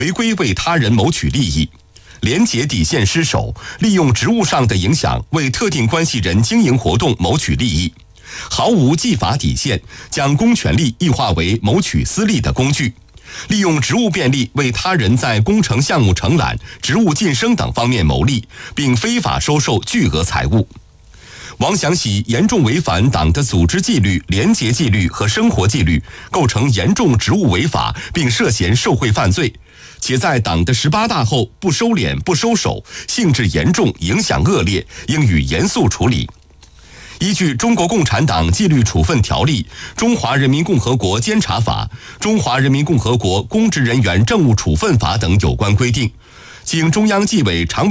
违规为他人谋取利益。廉洁底线失守，利用职务上的影响为特定关系人经营活动谋取利益，毫无纪法底线，将公权力异化为谋取私利的工具，利用职务便利为他人在工程项目承揽、职务晋升等方面牟利，并非法收受巨额财物。王祥喜严重违反党的组织纪律、廉洁纪律和生活纪律，构成严重职务违法，并涉嫌受贿犯罪，且在党的18大后不收敛、不收手，性质严重、影响恶劣，应予严肃处理。依据《中国共产党纪律处分条例》、《中华人民共和国监察法》、《中华人民共和国公职人员政务处分法》等有关规定，经中央纪委常委